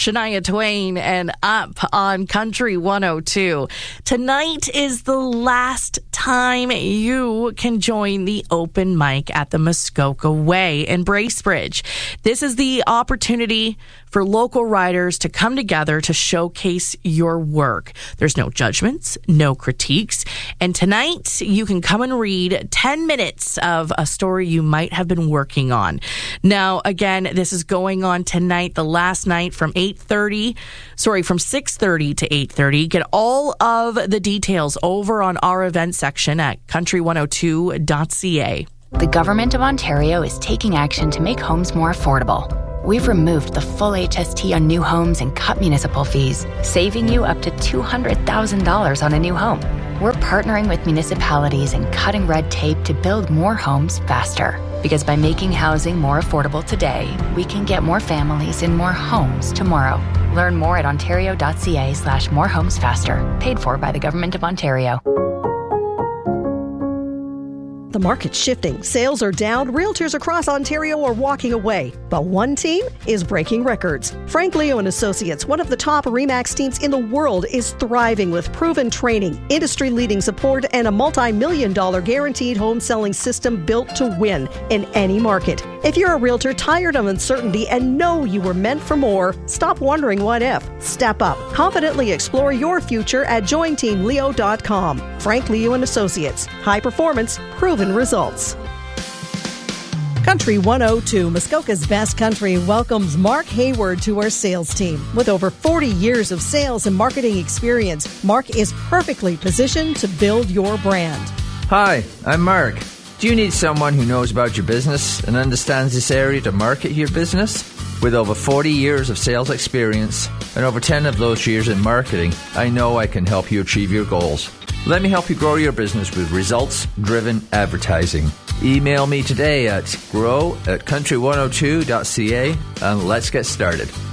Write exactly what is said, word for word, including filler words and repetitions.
Shania Twain and Up on Country one oh two. Tonight is the last time you can join the open mic at the Muskoka Way in Bracebridge. This is the opportunity for local writers to come together to showcase your work. There's no judgments, no critiques. And tonight, you can come and read ten minutes of a story you might have been working on. Now, again, this is going on tonight, the last night from eight thirty, sorry, from six thirty to eight thirty. Get all of the details over on our event section at country one oh two dot c a. The Government of Ontario is taking action to make homes more affordable. We've removed the full H S T on new homes and cut municipal fees, saving you up to two hundred thousand dollars on a new home. We're partnering with municipalities and cutting red tape to build more homes faster. Because by making housing more affordable today, we can get more families in more homes tomorrow. Learn more at ontario.ca slash more homes faster. Paid for by the Government of Ontario. The market's shifting. Sales are down. Realtors across Ontario are walking away. But one team is breaking records. Frank Leo and Associates, one of the top RE/MAX teams in the world, is thriving with proven training, industry-leading support, and a multi-million dollar guaranteed home selling system built to win in any market. If you're a realtor tired of uncertainty and know you were meant for more, stop wondering what if. Step up. Confidently explore your future at join team leo dot com. Frank Leo and Associates. High performance, proven results. Country one oh two, Muskoka's best country, welcomes Mark Hayward to our sales team. With over forty years of sales and marketing experience, Mark is perfectly positioned to build your brand. Hi, I'm Mark. Do you need someone who knows about your business and understands this area to market your business? With over forty years of sales experience and over ten of those years in marketing, I know I can help you achieve your goals. Let me help you grow your business with results-driven advertising. Email me today at grow at country one oh two dot c a and let's get started.